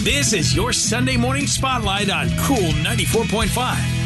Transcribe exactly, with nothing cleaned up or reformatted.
This is your Sunday morning spotlight on Cool ninety-four point five.